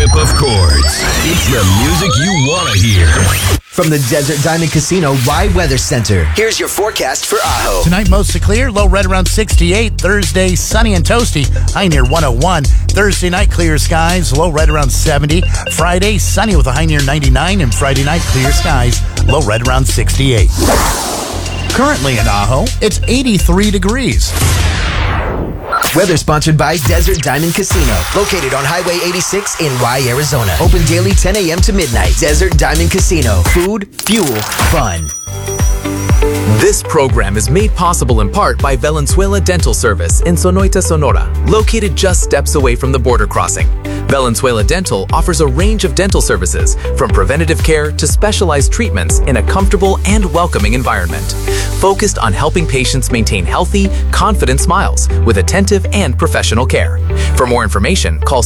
flip of chords. It's the music you want to hear. From the Desert Diamond Casino Y Weather Center, here's your forecast for Ajo. Tonight, mostly clear, low right around 68. Thursday, sunny and toasty, high near 101. Thursday night, clear skies, low right around 70. Friday, sunny with a high near 99. And Friday night, clear skies, low right around 68. Currently in Ajo, it's 83 degrees. Weather sponsored by Desert Diamond Casino, located on Highway 86 in Y, Arizona. Open daily 10 a.m. to midnight. Desert Diamond Casino. Food, fuel, fun. This program is made possible in part by Valenzuela Dental Service in Sonoita, Sonora, located just steps away from the border crossing. Valenzuela Dental offers a range of dental services, from preventative care to specialized treatments in a comfortable and welcoming environment, focused on helping patients maintain healthy, confident smiles with attentive and professional care. For more information, call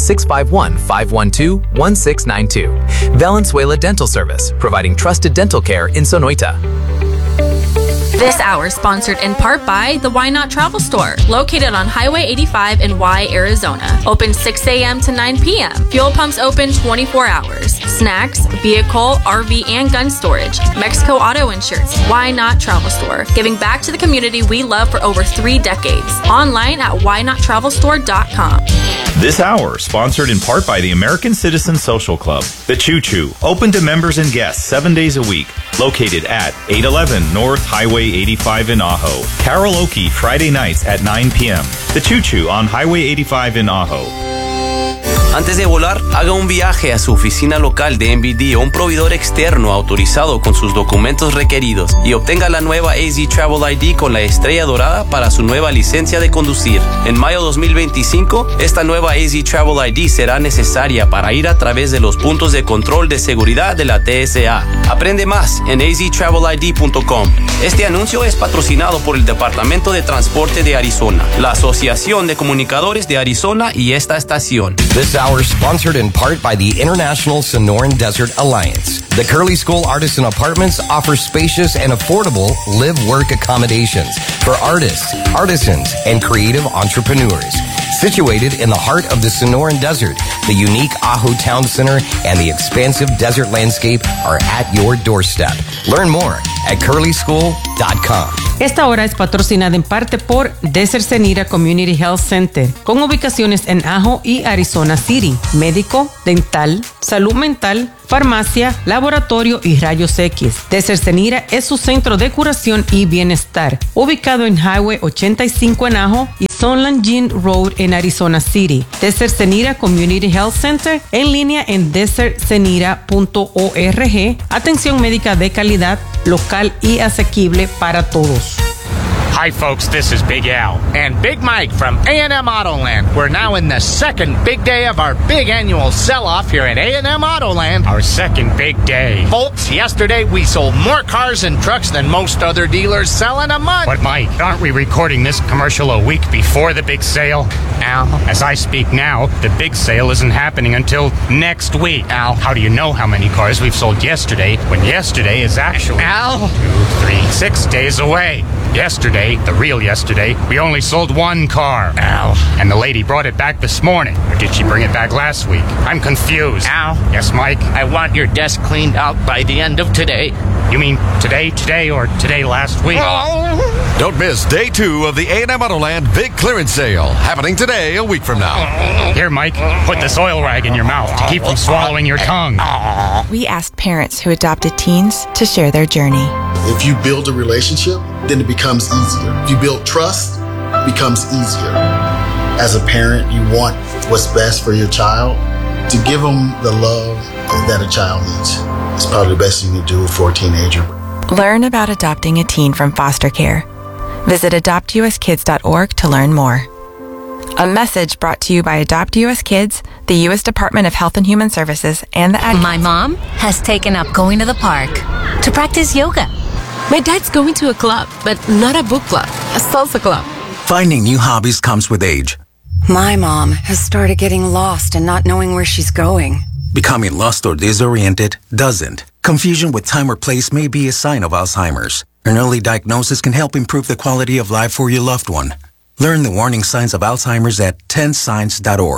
651-512-1692. Valenzuela Dental Service, providing trusted dental care in Sonoita. This hour is sponsored in part by the Why Not Travel Store, located on Highway 85 in Y, Arizona. Open 6 a.m. to 9 p.m. Fuel pumps open 24 hours. Snacks, vehicle, RV, and gun storage. Mexico Auto Insurance. Why Not Travel Store, giving back to the community we love for over 3 decades. Online at whynottravelstore.com. This hour, sponsored in part by the American Citizen Social Club, The Choo Choo, open to members and guests 7 days a week, located at 811 North Highway 85 in Ajo. Karaoke Friday nights at 9 p.m. The Choo Choo on Highway 85 in Ajo. Antes de volar, haga un viaje a su oficina local de MVD o un proveedor externo autorizado con sus documentos requeridos y obtenga la nueva AZ Travel ID con la estrella dorada para su nueva licencia de conducir. En mayo 2025, esta nueva AZ Travel ID será necesaria para ir a través de los puntos de control de seguridad de la TSA. Aprende más en aztravelid.com. Este anuncio es patrocinado por el Departamento de Transporte de Arizona, la Asociación de Comunicadores de Arizona y esta estación. This hour sponsored in part by the International Sonoran Desert Alliance. The Curly School Artisan Apartments offer spacious and affordable live-work accommodations for artists, artisans, and creative entrepreneurs. Situated in the heart of the Sonoran Desert, the unique Ajo Town Center and the expansive desert landscape are at your doorstep. Learn more at curlyschool.com. Esta hora es patrocinada en parte por Desert Cenira Community Health Center, con ubicaciones en Ajo y Arizona City. Médico, dental, salud mental, farmacia, laboratorio y rayos X. Desert Cenira es su centro de curación y bienestar, ubicado en Highway 85 en Ajo y Sunland Jean Road en Arizona City. Desert Cenira Community Health Center, en línea en desertcenira.org. Atención médica de calidad, local y asequible para todos. Hi folks, this is Big Al and Big Mike from A&M Autoland. We're now in the second big day of our big annual sell-off here at A&M Autoland. Our second big day. Folks, yesterday we sold more cars and trucks than most other dealers sell in a month. But Mike, aren't we recording this commercial a week before the big sale? Al, as I speak now, the big sale isn't happening until next week. Al, how do you know how many cars we've sold yesterday when yesterday is actually... Al? 2, 3, 6 days away. Yesterday, the real yesterday, we only sold 1 car. Al. And the lady brought it back this morning. Or did she bring it back last week? I'm confused. Al. Yes, Mike? I want your desk cleaned out by the end of today. You mean today, or today last week? Don't miss day 2 of the A&M Autoland Big Clearance Sale, happening today, a week from now. Here, Mike, put this oil rag in your mouth to keep from swallowing your tongue. We asked parents who adopted teens to share their journey. If you build a relationship, then it becomes easier. If you build trust, it becomes easier. As a parent, you want what's best for your child. To give them the love that a child needs is probably the best you can do for a teenager. Learn about adopting a teen from foster care. Visit adoptuskids.org to learn more. A message brought to you by Adopt US Kids, the U.S. Department of Health and Human Services, and the My mom has taken up going to the park to practice yoga. My dad's going to a club, but not a book club, a salsa club. Finding new hobbies comes with age. My mom has started getting lost and not knowing where she's going. Becoming lost or disoriented doesn't. Confusion with time or place may be a sign of Alzheimer's. An early diagnosis can help improve the quality of life for your loved one. Learn the warning signs of Alzheimer's at 10signs.org.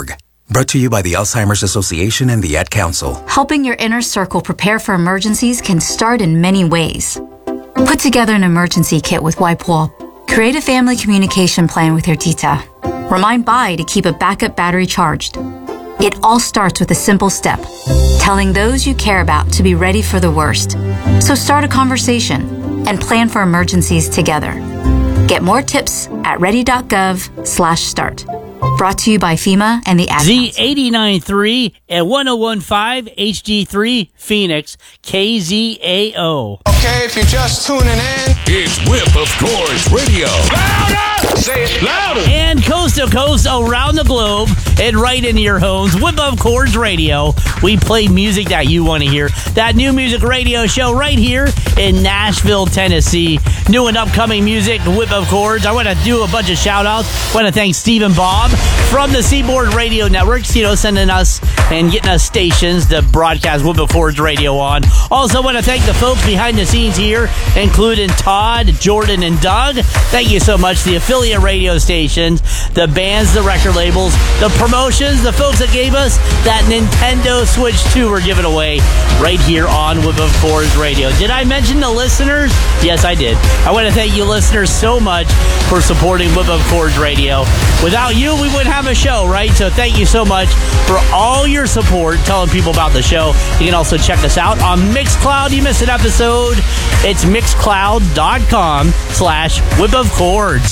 Brought to you by the Alzheimer's Association and the Ad Council. Helping your inner circle prepare for emergencies can start in many ways. Put together an emergency kit with Wipewall. Create a family communication plan with your tita. Remind Bai to keep a backup battery charged. It all starts with a simple step, telling those you care about to be ready for the worst. So start a conversation and plan for emergencies together. Get more tips at ready.gov/start. Brought to you by FEMA and the Ad Council. Z89.3 and 101.5 HD3 Phoenix KZAO. Okay, if you're just tuning in, it's Whip of Chords Radio. Louder! Say it louder! And coast to coast around the globe and right into your homes, Whip of Chords Radio. We play music that you want to hear. That new music radio show right here in Nashville, Tennessee. New and upcoming music, Whip of Chords. I want to do a bunch of shout outs. I want to thank Steve and Bob from the Seaboard Radio Networks, sending us and getting us stations to broadcast Whip of Chords Radio on. Also want to thank the folks behind the scenes here, including Todd, Jordan, and Doug. Thank you so much. The affiliate radio stations, the bands, the record labels, the promotions, the folks that gave us that Nintendo Switch 2 we're giving away right here on Whip of Chords Radio. Did I mention the listeners? Yes, I did. I want to thank you listeners so much for supporting Whip of Chords Radio. Without you, we wouldn't have a show, right? So thank you so much for all your support, telling people about the show. You can also check us out on Mixcloud. You missed an episode. It's mixcloud.com/Whip of Chords.